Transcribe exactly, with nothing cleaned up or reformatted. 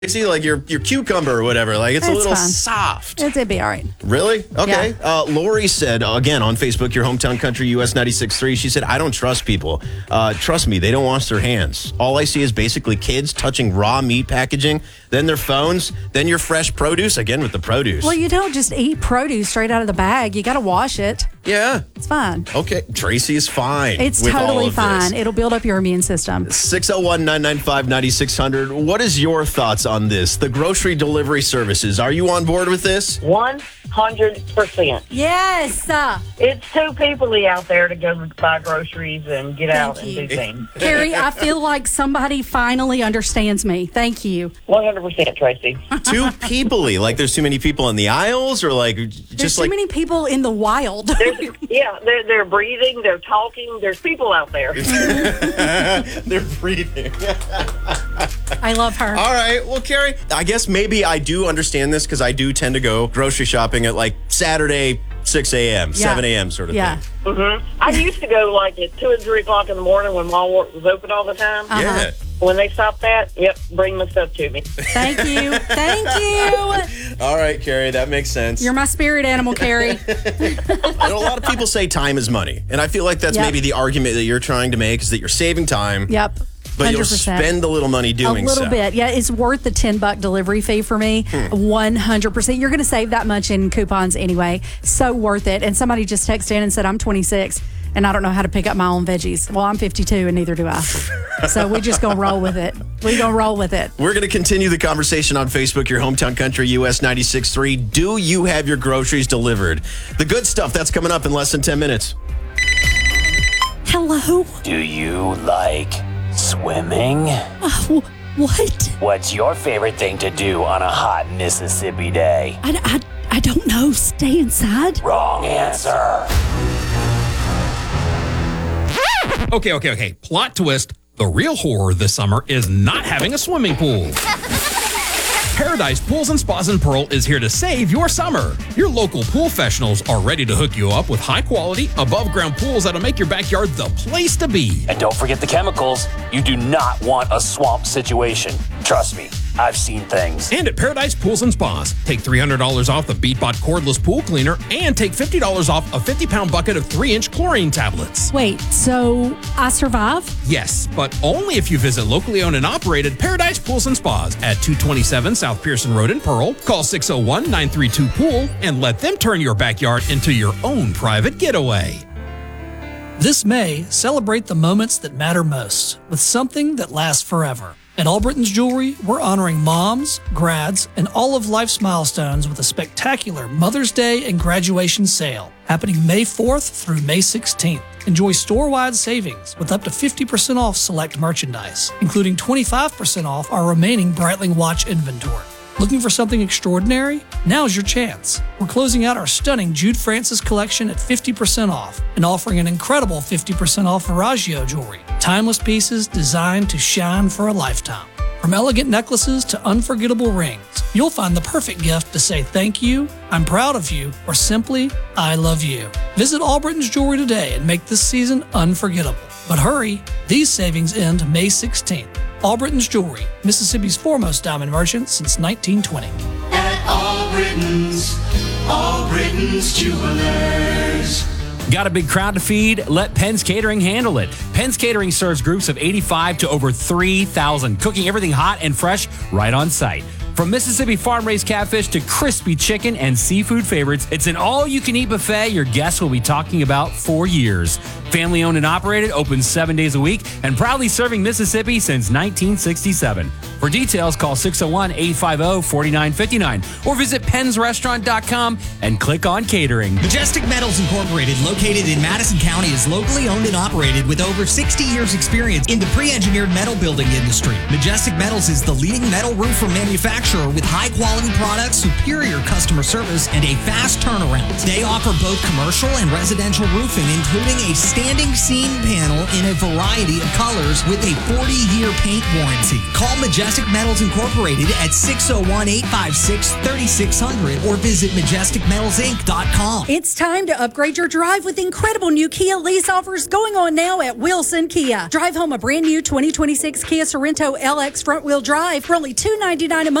See, like your your cucumber or whatever. Like it's, it's a little fine. soft. It's, it'd be all right. Really? Okay. Yeah. Uh, Lori said, again, on Facebook, your hometown country, U S ninety-six point three, she said, I don't trust people. Uh, trust me, they don't wash their hands. All I see is basically kids touching raw meat packaging, then their phones, then your fresh produce, again with the produce. Well, you don't just eat produce straight out of the bag. You got to wash it. Yeah. It's fine. Okay. Tracy is fine. It's with all totally of fine. this. It'll build up your immune system. six oh one, nine nine five, nine six zero zero. What is your thoughts on this? The grocery delivery services. Are you on board with this? one hundred percent. Yes. Uh, It's too peoply out there to go buy groceries and get out and you. do things. Carrie, I feel like somebody finally understands me. Thank you. one hundred percent, Tracy. Too peoply. Like there's too many people in the aisles or like just There's like too many people in the wild. There's, yeah, they're, they're breathing, they're talking, there's people out there. they're breathing. I love her. All right. Well, Carrie, I guess maybe I do understand this because I do tend to go grocery shopping at like Saturday, six a.m., seven a.m. sort of Yeah. thing. hmm I used to go like at two and three o'clock in the morning when Walmart was open all the time. Uh-huh. Yeah. When they stopped that, yep, bring my stuff to me. Thank you. Thank you. All right, Carrie, that makes sense. You're my spirit animal, Carrie. You know, a lot of people say time is money. And I feel like that's Yep. maybe the argument that you're trying to make is that you're saving time. Yep. But one hundred you'll percent. spend a little money doing A little so. bit. Yeah, it's worth the ten buck delivery fee for me. one hundred percent. You're going to save that much in coupons anyway. So worth it. And somebody just texted in and said, I'm twenty-six and I don't know how to pick up my own veggies. Well, I'm fifty-two and neither do I. So we're just going to roll with it. We're going to roll with it. We're going to continue the conversation on Facebook, your hometown country, U S ninety-six point three. Do you have your groceries delivered? The good stuff, that's coming up in less than ten minutes. Hello? Do you like swimming? Uh, what? What's your favorite thing to do on a hot Mississippi day? I, I, I don't know. Stay inside? Wrong answer. Okay, okay, okay. Plot twist. The real horror this summer is not having a swimming pool. Paradise Pools and Spas in Pearl is here to save your summer. Your local pool professionals are ready to hook you up with high-quality, above-ground pools that'll make your backyard the place to be. And don't forget the chemicals. You do not want a swamp situation. Trust me, I've seen things. And at Paradise Pools and Spas, take three hundred dollars off the BeatBot cordless pool cleaner and take fifty dollars off a fifty pound bucket of three inch chlorine tablets. Wait, so I survive? Yes, but only if you visit locally owned and operated Paradise Pools and Spas at two twenty-seven South Pearson Road in Pearl. Call six oh one, nine three two, pool and let them turn your backyard into your own private getaway. This May, celebrate the moments that matter most with something that lasts forever. At Albriton's Jewelry, we're honoring moms, grads, and all of life's milestones with a spectacular Mother's Day and graduation sale happening May fourth through May sixteenth. Enjoy store-wide savings with up to fifty percent off select merchandise, including twenty-five percent off our remaining Breitling watch inventory. Looking for something extraordinary? Now's your chance. We're closing out our stunning Jude Francis collection at fifty percent off and offering an incredible fifty percent off Veragio jewelry. Timeless pieces designed to shine for a lifetime. From elegant necklaces to unforgettable rings, you'll find the perfect gift to say thank you, I'm proud of you, or simply, I love you. Visit Albriton's Jewelry today and make this season unforgettable. But hurry, these savings end May sixteenth. Albriton's Jewelry, Mississippi's foremost diamond merchant since nineteen twenty. At Albriton's, Albriton's Jewelers. Got a big crowd to feed? Let Penn's Catering handle it. Penn's Catering serves groups of eighty-five to over three thousand, cooking everything hot and fresh right on site. From Mississippi farm-raised catfish to crispy chicken and seafood favorites, it's an all-you-can-eat buffet your guests will be talking about for years. Family-owned and operated, open seven days a week, and proudly serving Mississippi since nineteen sixty-seven. For details, call six oh one, eight five oh, four nine five nine or visit pens restaurant dot com and click on catering. Majestic Metals Incorporated, located in Madison County, is locally owned and operated with over sixty years experience in the pre-engineered metal building industry. Majestic Metals is the leading metal roofer manufacturer with high-quality products, superior customer service, and a fast turnaround. They offer both commercial and residential roofing, including a state standing seam panel in a variety of colors with a forty-year paint warranty. Call Majestic Metals Incorporated at six oh one, eight five six, three six zero zero or visit majestic metals inc dot com. It's time to upgrade your drive with incredible new Kia lease offers going on now at Wilson Kia. Drive home a brand new twenty twenty-six Kia Sorrento L X front wheel drive for only two hundred ninety-nine dollars a month